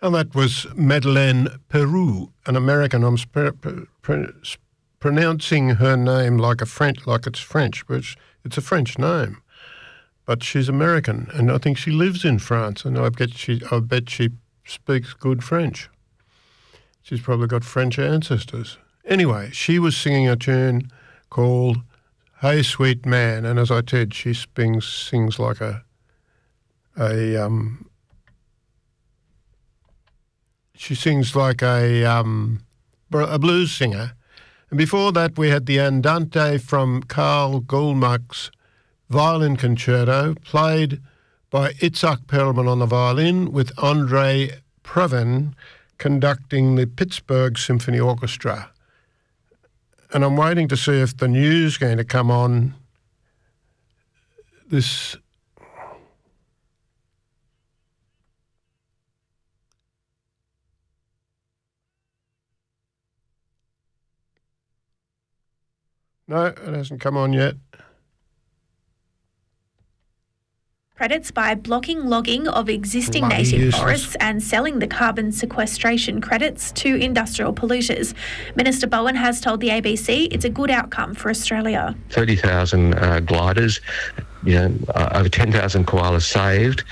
And that was Madeleine Peru, an American. I'm pronouncing her name like it's French, but it's a French name. But she's American, and I think she lives in France, and I bet she speaks good French. She's probably got French ancestors. Anyway, she was singing a tune called "Hey Sweet Man," and as I said, she sings like a blues singer. And before that, we had the Andante from Carl Goldmuck's violin concerto, played by Itzhak Perlman on the violin, with Andrei Previn conducting the Pittsburgh Symphony Orchestra. And I'm waiting to see if the news is going to come on this. No, it hasn't come on yet. Credits by blocking logging of existing native forests and selling the carbon sequestration credits to industrial polluters. Minister Bowen has told the ABC it's a good outcome for Australia. 30,000 gliders, over 10,000 koalas saved,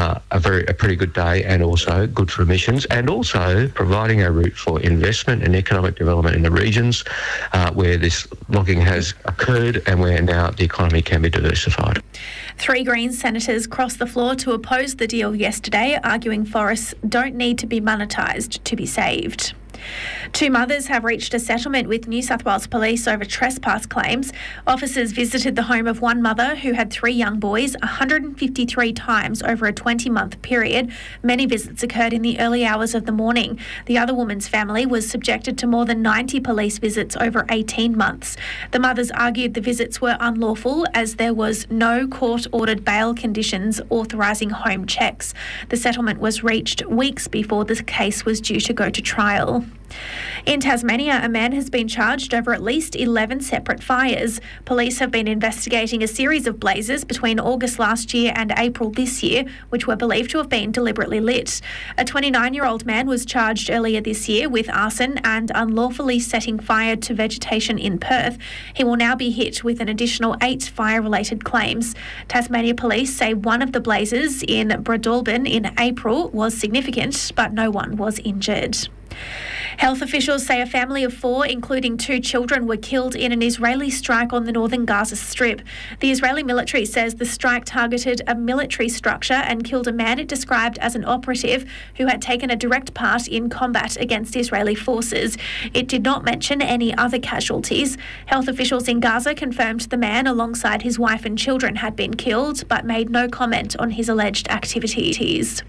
a pretty good day, and also good for emissions, and also providing a route for investment and economic development in the regions where this logging has occurred and where now the economy can be diversified. 3 Greens senators crossed the floor to oppose the deal yesterday, arguing forests don't need to be monetised to be saved. 2 mothers have reached a settlement with New South Wales Police over trespass claims. Officers visited the home of one mother who had 3 young boys 153 times over a 20-month period. Many visits occurred in the early hours of the morning. The other woman's family was subjected to more than 90 police visits over 18 months. The mothers argued the visits were unlawful as there was no court-ordered bail conditions authorising home checks. The settlement was reached weeks before the case was due to go to trial. In Tasmania, a man has been charged over at least 11 separate fires. Police have been investigating a series of blazes between August last year and April this year, which were believed to have been deliberately lit. A 29-year-old man was charged earlier this year with arson and unlawfully setting fire to vegetation in Perth. He will now be hit with an additional 8 fire-related claims. Tasmania Police say one of the blazes in Breadalbin in April was significant, but no one was injured. Health officials say a family of 4, including 2 children, were killed in an Israeli strike on the northern Gaza Strip. The Israeli military says the strike targeted a military structure and killed a man it described as an operative who had taken a direct part in combat against Israeli forces. It did not mention any other casualties. Health officials in Gaza confirmed the man, alongside his wife and children, had been killed, but made no comment on his alleged activities.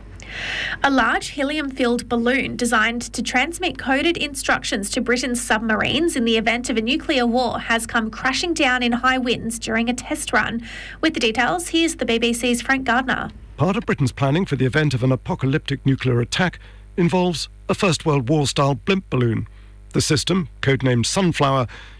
A large helium-filled balloon designed to transmit coded instructions to Britain's submarines in the event of a nuclear war has come crashing down in high winds during a test run. With the details, here's the BBC's Frank Gardner. Part of Britain's planning for the event of an apocalyptic nuclear attack involves a First World War-style blimp balloon. The system, codenamed Sunflower,